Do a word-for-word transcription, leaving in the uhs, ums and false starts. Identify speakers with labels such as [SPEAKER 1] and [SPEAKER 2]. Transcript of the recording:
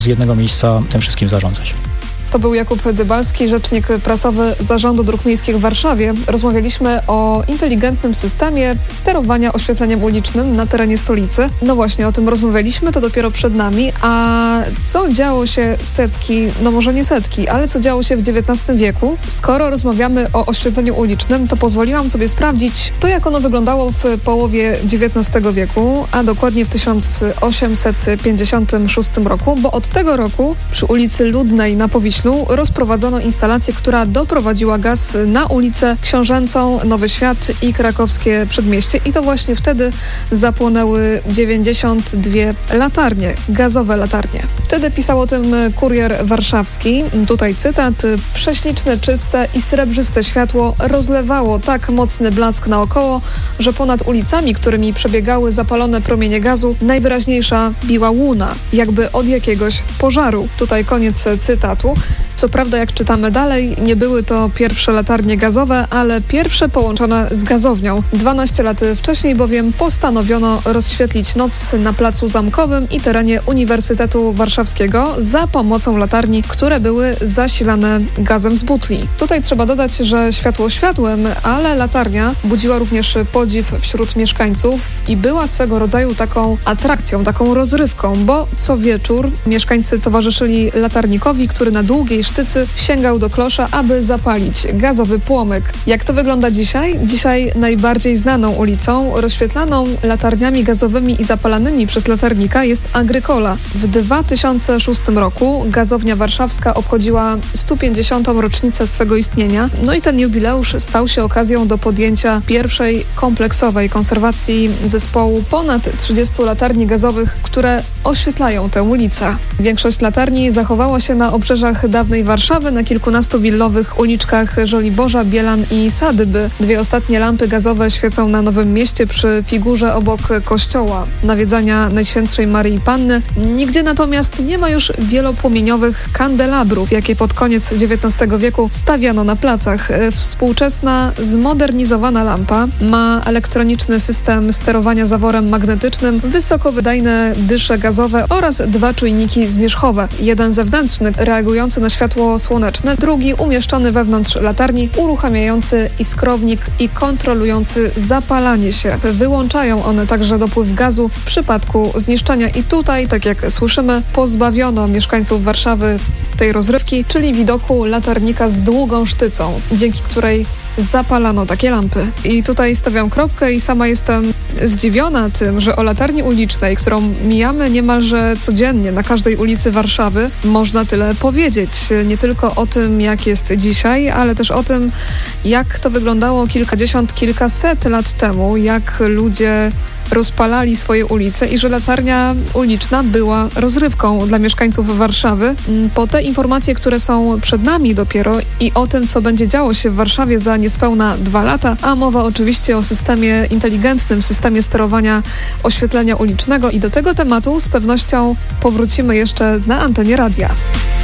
[SPEAKER 1] z jednego miejsca tym wszystkim zarządzać.
[SPEAKER 2] To był Jakub Dybalski, rzecznik prasowy Zarządu Dróg Miejskich w Warszawie. Rozmawialiśmy o inteligentnym systemie sterowania oświetleniem ulicznym na terenie stolicy. No właśnie, o tym rozmawialiśmy, to dopiero przed nami. A co działo się setki, no może nie setki, ale co działo się w dziewiętnastym wieku? Skoro rozmawiamy o oświetleniu ulicznym, to pozwoliłam sobie sprawdzić to, jak ono wyglądało w połowie dziewiętnastego wieku, a dokładnie w tysiąc osiemset pięćdziesiątym szóstym roku, bo od tego roku przy ulicy Ludnej na Powiślu rozprowadzono instalację, która doprowadziła gaz na ulicę Książęcą, Nowy Świat i Krakowskie Przedmieście. I to właśnie wtedy zapłonęły dziewięćdziesiąt dwie latarnie, gazowe latarnie. Wtedy pisał o tym Kurier Warszawski. Tutaj cytat. Prześliczne, czyste i srebrzyste światło rozlewało tak mocny blask naokoło, że ponad ulicami, którymi przebiegały zapalone promienie gazu, najwyraźniejsza biła łuna, jakby od jakiegoś pożaru. Tutaj koniec cytatu. Co prawda, jak czytamy dalej, nie były to pierwsze latarnie gazowe, ale pierwsze połączone z gazownią. dwanaście lat wcześniej bowiem postanowiono rozświetlić noc na Placu Zamkowym i terenie Uniwersytetu Warszawskiego za pomocą latarni, które były zasilane gazem z butli. Tutaj trzeba dodać, że światło światłem, ale latarnia budziła również podziw wśród mieszkańców i była swego rodzaju taką atrakcją, taką rozrywką, bo co wieczór mieszkańcy towarzyszyli latarnikowi, który na długiej sztycy sięgał do klosza, aby zapalić gazowy płomyk. Jak to wygląda dzisiaj? Dzisiaj najbardziej znaną ulicą, rozświetlaną latarniami gazowymi i zapalanymi przez latarnika jest Agrykola. W dwa tysiące szóstym roku gazownia warszawska obchodziła sto pięćdziesiątą rocznicę swego istnienia. No i ten jubileusz stał się okazją do podjęcia pierwszej kompleksowej konserwacji zespołu ponad trzydziestu latarni gazowych, które oświetlają tę ulicę. Większość latarni zachowała się na obrzeżach dawnej Warszawy, na kilkunastu willowych uliczkach Żoliborza, Bielan i Sadyby. Dwie ostatnie lampy gazowe świecą na Nowym Mieście przy figurze obok kościoła nawiedzania Najświętszej Maryi Panny. Nigdzie natomiast nie ma już wielopłomieniowych kandelabrów, jakie pod koniec dziewiętnastego wieku stawiano na placach. Współczesna, zmodernizowana lampa ma elektroniczny system sterowania zaworem magnetycznym, wysokowydajne dysze gazowe oraz dwa czujniki zmierzchowe. Jeden zewnętrzny, reagujący na światło słoneczne, drugi umieszczony wewnątrz latarni, uruchamiający iskrownik i kontrolujący zapalanie się. Wyłączają one także dopływ gazu w przypadku zniszczenia i tutaj, tak jak słyszymy, pozbawiono mieszkańców Warszawy tej rozrywki, czyli widoku latarnika z długą sztycą, dzięki której zapalano takie lampy. I tutaj stawiam kropkę i sama jestem zdziwiona tym, że o latarni ulicznej, którą mijamy niemalże codziennie na każdej ulicy Warszawy, można tyle powiedzieć. Nie tylko o tym, jak jest dzisiaj, ale też o tym, jak to wyglądało kilkadziesiąt, kilkaset lat temu, jak ludzie rozpalali swoje ulice i że latarnia uliczna była rozrywką dla mieszkańców Warszawy. Po te informacje, które są przed nami dopiero i o tym, co będzie działo się w Warszawie za niespełna dwa lata, a mowa oczywiście o systemie inteligentnym, systemie sterowania oświetlenia ulicznego i do tego tematu z pewnością powrócimy jeszcze na antenie radia.